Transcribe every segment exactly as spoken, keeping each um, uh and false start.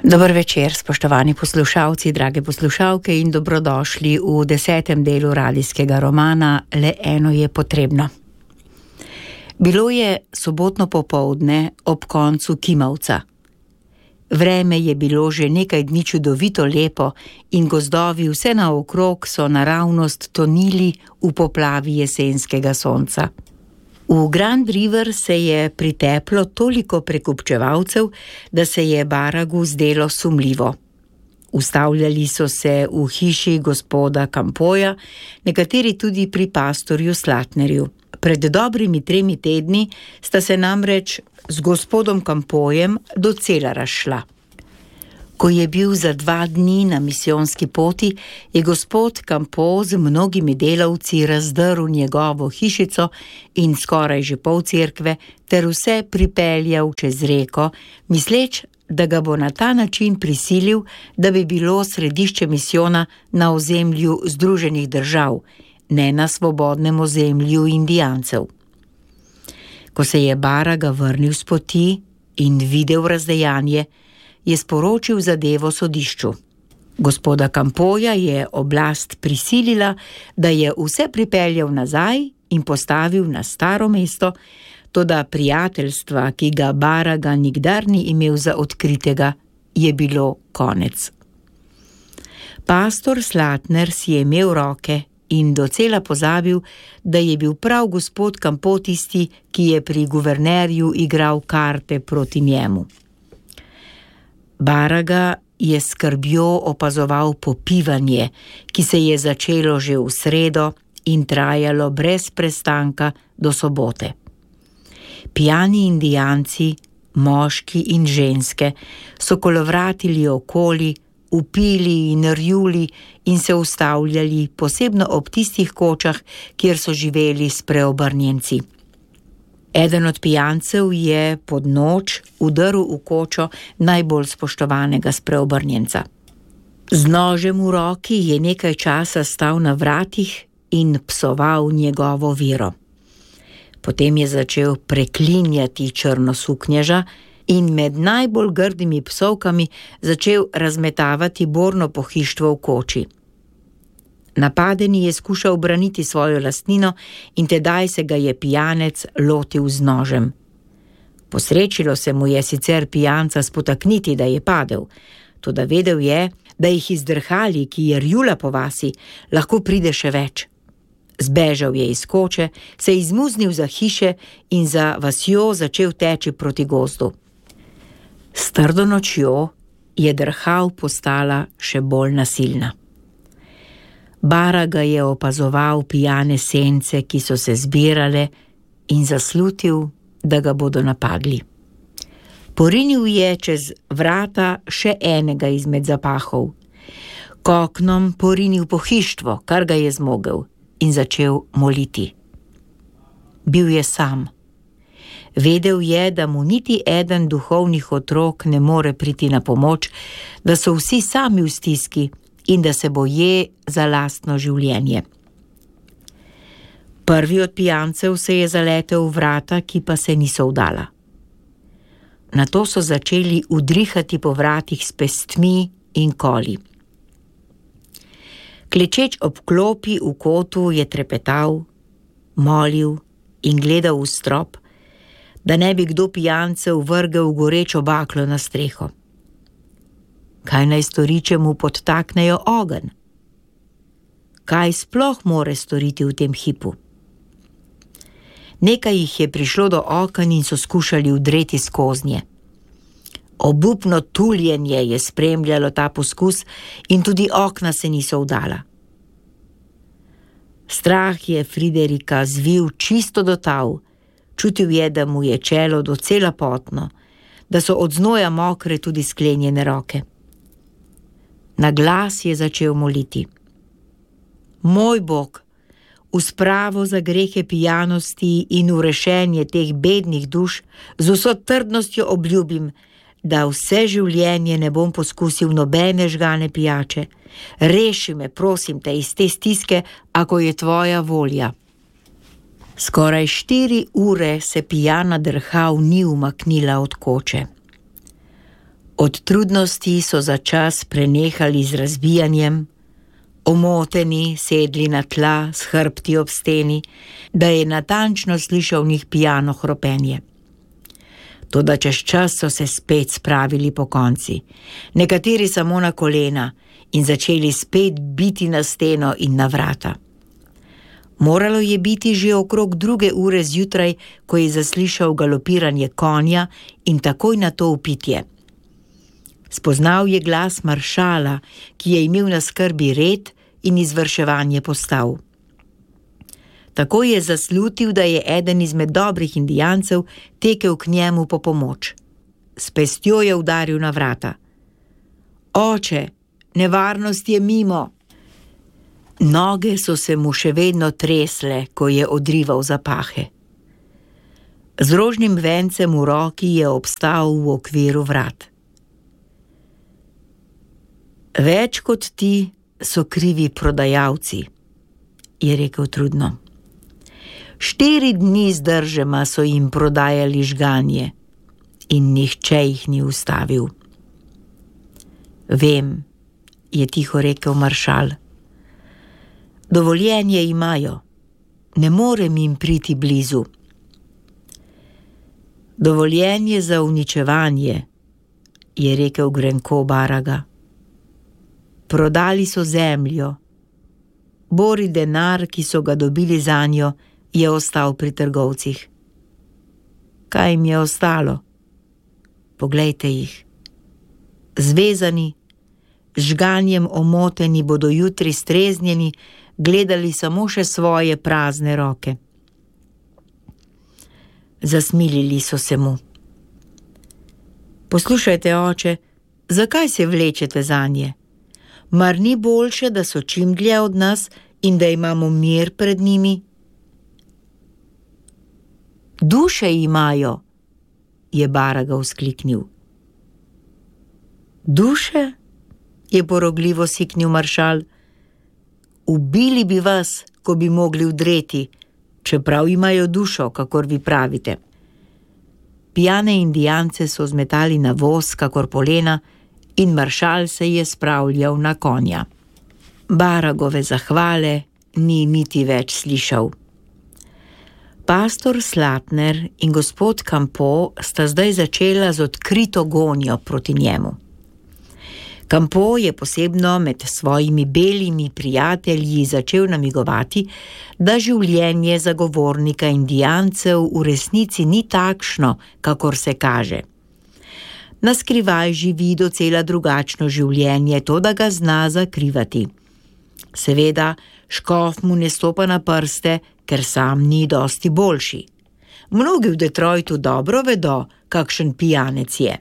Dober večer, spoštovani poslušalci, drage poslušalke in dobrodošli v desetem delu radijskega romana Le eno je potrebno. Bilo je sobotno popoldne ob koncu Kimavca. Vreme je bilo že nekaj dni čudovito lepo in gozdovi vse naokrog so naravnost tonili v poplavi jesenskega sonca. V Grand River se je priteplo toliko prekupčevalcev, da se je Baragu zdelo sumljivo. Ustavljali so se v hiši gospoda Campoja, nekateri tudi pri pastorju Slatnerju. Pred dobrimi tremi tedni sta se namreč z gospodom Campojem docela razšla. Ko je bil za dva dni na misijonski poti, je gospod Campo z mnogimi delavci razdrl njegovo hišico in skoraj že pol cerkve ter vse pripeljal čez reko, misleč, da ga bo na ta način prisilil, da bi bilo središče misijona na ozemlju Združenih držav, ne na svobodnem ozemlju Indijancev. Ko se je Baraga vrnil s poti in videl razdejanje, je sporočil zadevo sodišču. Gospoda Campoja je oblast prisilila, da je vse pripeljal nazaj in postavil na staro mesto, toda prijateljstva, ki ga Baraga nikdar ni imel za odkritega, je bilo konec. Pastor Slatner si je imel roke in docela pozabil, da je bil prav gospod Campo tisti, ki je pri guvernerju igral karte proti njemu. Baraga je skrbjo opazoval popivanje, ki se je začelo že v sredo in trajalo brez prestanka do sobote. Pijani Indijanci, moški in ženske, so kolovratili okoli, upili in rjuli in se ustavljali, posebno ob tistih kočah, kjer so živeli spreobrnjenci. Eden od pijancev je pod noč udrl v kočo najbolj spoštovanega spreobrnjenca. Z nožem v roki je nekaj časa stal na vratih in psoval njegovo vero. Potem je začel preklinjati črnosuknježa in med najbolj grdimi psovkami začel razmetavati borno pohištvo v koči. Napadeni je skušal braniti svojo lastnino in tedaj se ga je pijanec lotil z nožem. Posrečilo se mu je sicer pijanca spotakniti, da je padel, toda vedel je, da jih izdrhali, ki je rjula po vasi, lahko pride še več. Zbežal je iz koče, se izmuznil za hiše in za vasjo začel teči proti gozdu. S trdo nočjo je drhal postala še bolj nasilna. Baraga je opazoval pijane sence, ki so se zbirale, in zaslutil, da ga bodo napadli. Porinil je čez vrata še enega izmed zapahov. K oknom porinil pohištvo, kar ga je zmogel, in začel moliti. Bil je sam. Vedel je, da mu niti eden duhovnih otrok ne more priti na pomoč, da so vsi sami v stiski in da se boje za lastno življenje. Prvi od pijancev se je zaletel v vrata, ki pa se niso vdala. Nato so začeli udrihati po vratih s pestmi in koli. Klečeč ob klopi v kotu je trepetal, molil in gledal v strop, da ne bi kdo pijancev vrgel gorečo baklo na streho. Kaj naj stori, če mu podtaknejo ogenj? Kaj sploh more storiti v tem hipu? Nekaj jih je prišlo do oken in so skušali vdreti skoznje. Obupno tuljenje je spremljalo ta poskus in tudi okna se niso vdala. Strah je Friderika zvil čisto do tav, čutil je, da mu je čelo docela potno, da so od znoja mokre tudi sklenjene roke. Na glas je začel moliti. Moj Bog, v spravo za grehe pijanosti in v rešenje teh bednih duš, z vso trdnostjo obljubim, da vse življenje ne bom poskusil nobene žgane pijače. Reši me, prosim te, iz te stiske, ako je tvoja volja. Skoraj štiri ure se pijana drhav ni umaknila od koče. Od trudnosti so za čas prenehali z razbijanjem, omoteni sedli na tla s hrbti ob steni, da je natančno slišal v njih pijano hropenje. Toda čez čas so se spet spravili po konci, nekateri samo na kolena in začeli spet biti na steno in na vrata. Moralo je biti že okrog druge ure zjutraj, ko je zaslišal galopiranje konja in takoj na to vpitje. Spoznal je glas maršala, ki je imel na skrbi red in izvrševanje postav. Tako je zaslutil, da je eden izmed dobrih Indijancev tekel k njemu po pomoč. S pestjo je udaril na vrata. Oče, nevarnost je mimo. Noge so se mu še vedno tresle, ko je odrival zapahe. Z rožnim vencem v roki je obstal v okviru vrat. Več kot ti so krivi prodajalci, je rekel trudno. Štiri dni z držema so jim prodajali žganje in nihče jih ni ustavil. Vem, je tiho rekel maršal. Dovoljenje imajo, ne morem jim priti blizu. Dovoljenje za uničevanje, je rekel grenko Baraga. Prodali so zemljo. Bori denar, ki so ga dobili zanjo, je ostal pri trgovcih. Kaj jim je ostalo? Poglejte jih. Zvezani, žganjem omoteni bodo jutri streznjeni, gledali samo še svoje prazne roke. Zasmilili so se mu. Poslušajte, oče, zakaj se vlečete zanje? Mar ni boljše, da so čim dlje od nas in da imamo mir pred njimi? Duše imajo, je Baraga vzkliknil. Duše? Je porogljivo siknil maršal. Ubili bi vas, ko bi mogli vdreti, čeprav imajo dušo, kakor vi pravite. Pijane Indijance so zmetali na voz, kakor polena, in maršal se je spravljal na konja. Baragove zahvale ni niti več slišal. Pastor Slatner in gospod Campo sta zdaj začela z odkrito gonjo proti njemu. Campo je posebno med svojimi belimi prijatelji začel namigovati, da življenje zagovornika Indijancev v resnici ni takšno, kakor se kaže. Naskrivaj živi docela drugačno življenje, to da ga zna zakrivati. Seveda, škof mu ne stopa na prste, ker sam ni dosti boljši. Mnogi v Detroitu dobro vedo, kakšen pijanec je.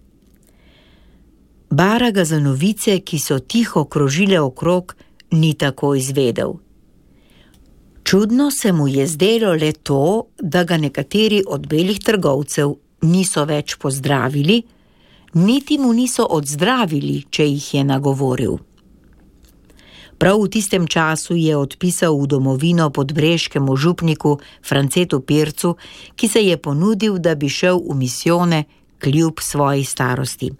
Baraga za novice, ki so tiho krožile okrog, ni tako izvedel. Čudno se mu je zdelo le to, da ga nekateri od belih trgovcev niso več pozdravili, niti mu niso odzdravili, če jih je nagovoril. Prav v tistem času je odpisal v domovino podbreškemu župniku Francetu Pircu, ki se je ponudil, da bi šel v misijone kljub svoji starosti.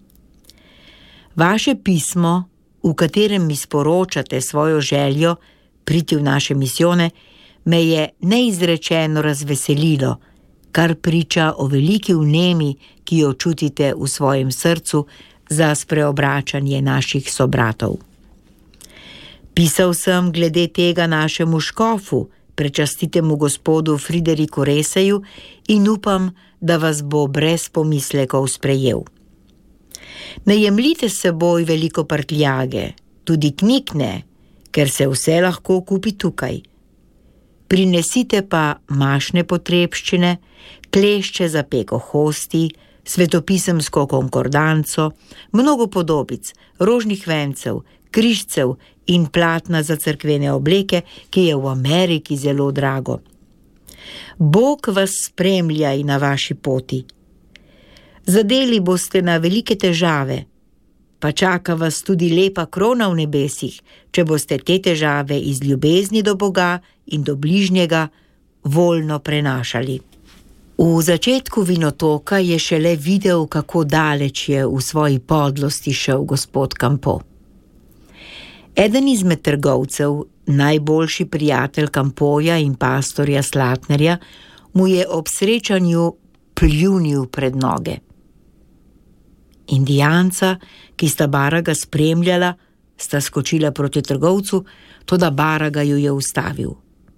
Vaše pismo, v katerem mi sporočate svojo željo priti v naše misijone, me je neizrečeno razveselilo, kar priča o veliki vnemi, ki jo čutite v svojem srcu za spreobračanje naših sobratov. Pisal sem glede tega našemu škofu, prečastitemu gospodu Frideriku Reseju, in upam, da vas bo brez pomislekov sprejel. Ne jemljite s seboj veliko prtljage, tudi knjig ne, ker se vse lahko kupi tukaj. Prinesite pa mašne potrebščine, klešče za peko hosti, svetopisemsko konkordanco, mnogo podobic, rožnih vencev, križcev in platna za cerkvene obleke, ki je v Ameriki zelo drago. Bog vas spremlja in na vaši poti. Zadeli boste na velike težave, pa čaka vas tudi lepa krona v nebesih, če boste te težave iz ljubezni do Boga in do bližnjega voljno prenašali. V začetku vinotoka je šele videl, kako daleč je v svoji podlosti šel gospod Campeau. Eden izmed trgovcev, najboljši prijatelj Campeauja in pastorja Slatnerja, mu je ob srečanju pljunil pred noge. Indijanca, ki sta Baraga spremljala, sta skočila proti trgovcu, toda Baraga ju je ustavil.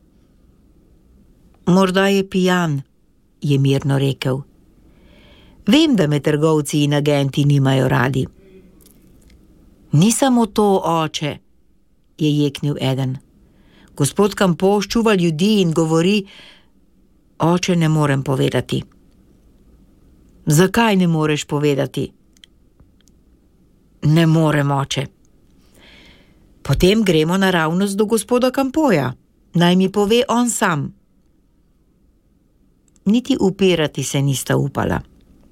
Morda je pijan, je mirno rekel. Vem, da me trgovci in agenti nimajo radi. Ni samo to, oče, je jeknil eden. Gospod Campeau ščuva ljudi in govori, oče, ne morem povedati. Zakaj ne moreš povedati? Ne morem, oče. Potem gremo naravnost do gospoda Campeauja. Naj mi pove on sam. Niti upirati se nista upala.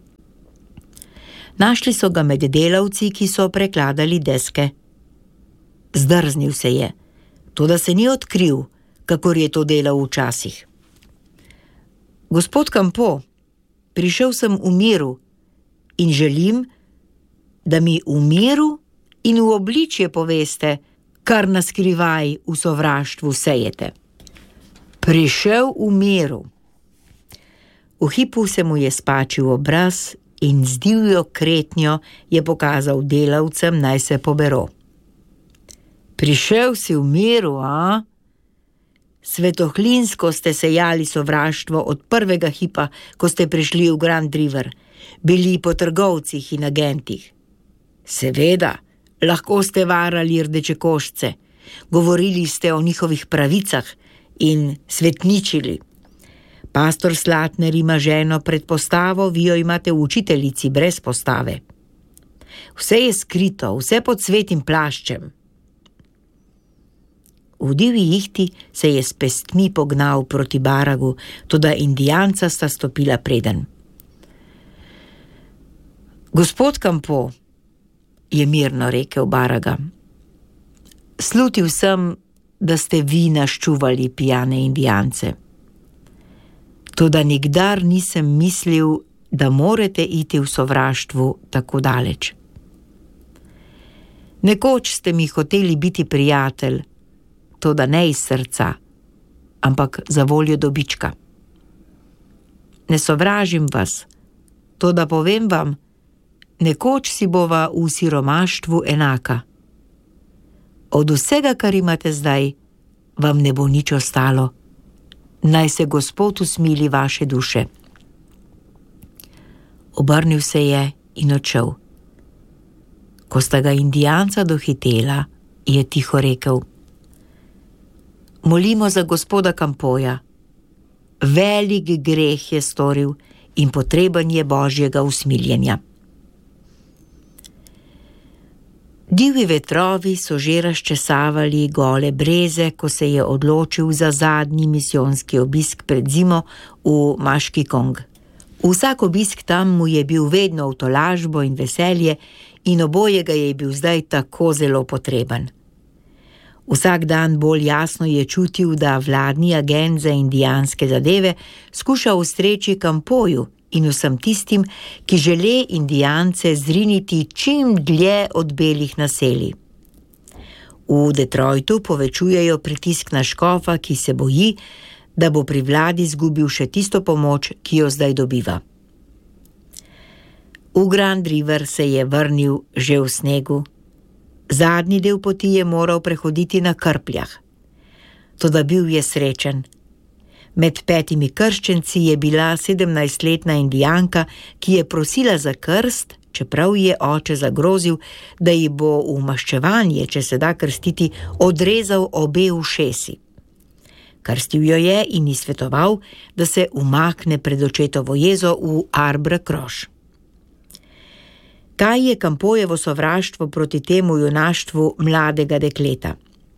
Našli so ga med delavci, ki so prekladali deske. Zdrznil se je, toda se ni odkril, kakor je to delal včasih. Gospod Campeau, prišel sem v miru in želim, da mi v miru in v obličje poveste, kar na skrivaj v sovraštvu sejete. Prišel v miru. V hipu se mu je spačil obraz in z divjo kretnjo je pokazal delavcem, naj se pobero. Prišel si v miru, a? Svetohlinsko ste sejali sovraštvo od prvega hipa, ko ste prišli v Grand River, bili po trgovcih in agentih. Seveda, lahko ste varali rdeče košce, govorili ste o njihovih pravicah in svetničili. Pastor Slatner ima ženo pred postavo, vi jo imate v učiteljici brez postave. Vse je skrito, vse pod svetim plaščem. V divji ihti se je s pestmi pognal proti Baragu, toda Indijanca sta stopila preden. Gospod Campeau, je mirno rekel Baraga, slutil sem, da ste vi naščuvali pijane Indijance. Toda nikdar nisem mislil, da morate iti v sovraštvu tako daleč. Nekoč ste mi hoteli biti prijatelj, toda ne iz srca, ampak za voljo dobička. Ne sovražim vas, toda povem vam, nekoč si bova v siromaštvu enaka. Od vsega, kar imate zdaj, vam ne bo nič ostalo. Naj se Gospod usmili vaše duše. Obrnil se je in odšel. Ko sta ga Indijanca dohitela, je tiho rekel: Molimo za gospoda Campeauja. Velik greh je storil in potreben je Božjega usmiljenja. Divji vetrovi so že razčesavali gole breze, ko se je odločil za zadnji misijonski obisk pred zimo v Maški Kong. Vsak obisk tam mu je bil vedno v tolažbo in veselje in obojega je bil zdaj tako zelo potreben. Vsak dan bolj jasno je čutil, da vladni agent za indijanske zadeve skuša ustreči Campeauju in vsem tistim, ki žele Indijance zriniti čim dlje od belih naselij. V Detroitu povečujejo pritisk na škofa, ki se boji, da bo pri vladi izgubil še tisto pomoč, ki jo zdaj dobiva. V Grand River se je vrnil že v snegu. Zadnji del poti je moral prehoditi na krpljah. Toda bil je srečen. Med petimi krščenci je bila sedemnajstletna Indijanka, ki je prosila za krst, čeprav je oče zagrozil, da ji bo v maščevanje, če se da krstiti, odrezal obe ušesi. Krstil jo je in ji svetoval, da se umakne pred očetovo jezo v Arbre Kroš. Kaj je Campeaujevo sovraštvo proti temu junaštvu mladega dekleta?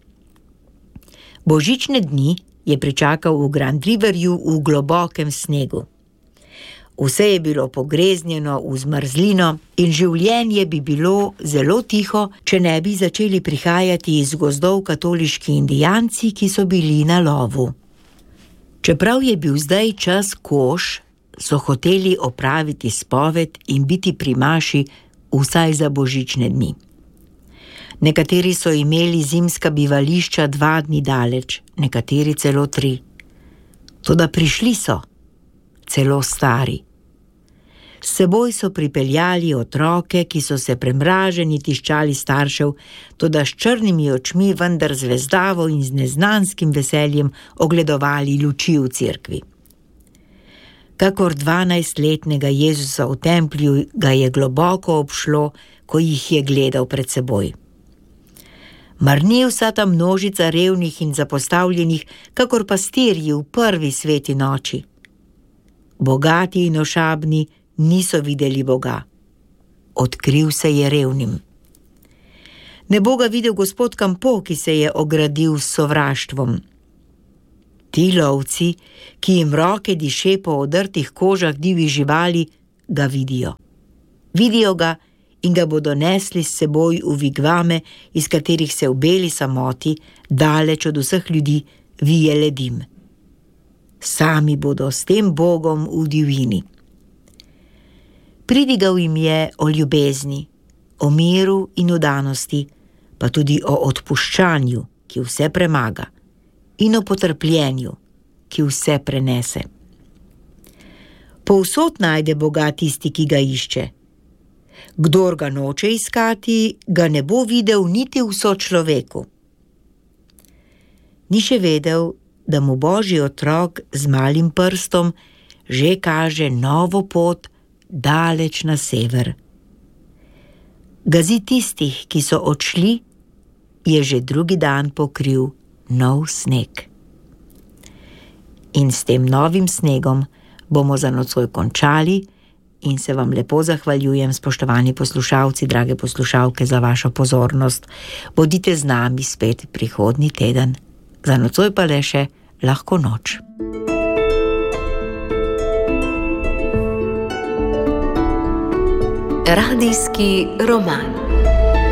Božične dni je pričakal v Grand Riverju v globokem snegu. Vse je bilo pogreznjeno v zmrzlino in življenje bi bilo zelo tiho, če ne bi začeli prihajati iz gozdov katoliški Indijanci, ki so bili na lovu. Čeprav je bil zdaj čas koš, so hoteli opraviti spoved in biti pri maši vsaj za božične dni. Nekateri so imeli zimska bivališča dva dni daleč, nekateri celo tri. Toda prišli so, celo stari. S seboj so pripeljali otroke, ki so se premraženi tiščali staršev, toda s črnimi očmi, vendar zvezdavo in z neznanskim veseljem ogledovali luči v cerkvi. Kakor dvanajstletnega Jezusa v templju ga je globoko obšlo, ko jih je gledal pred seboj. Mar ni vsa ta množica revnih in zapostavljenih, kakor pastirji v prvi sveti noči? Bogati in ošabni niso videli Boga. Odkril se je revnim. Ne bo ga videl gospod Campo, ki se je ogradil s sovraštvom. Ti lovci, ki jim roke diše po odrtih kožah divjih živali, ga vidijo. Vidijo ga in ga bodo nesli s seboj v vigvame, iz katerih se v beli samoti, daleč od vseh ljudi, vije le dim. Sami bodo s tem Bogom v divjini. Pridigal jim je o ljubezni, o miru in vdanosti, pa tudi o odpuščanju, ki vse premaga, in o potrpljenju, ki vse prenese. Povsod najde Boga tisti, ki ga išče. Kdor ga noče iskati, ga ne bo videl niti v sočloveku. Ni še vedel, da mu Božji otrok z malim prstom že kaže novo pot daleč na sever. Gazi tistih, ki so odšli, je že drugi dan pokril nov sneg. In s tem novim snegom bomo za nocoj končali in se vam lepo zahvaljujem, spoštovani poslušalci, drage poslušalke, za vašo pozornost. Bodite z nami spet prihodnji teden. Za nocoj pa le še lahko noč. Radijski roman.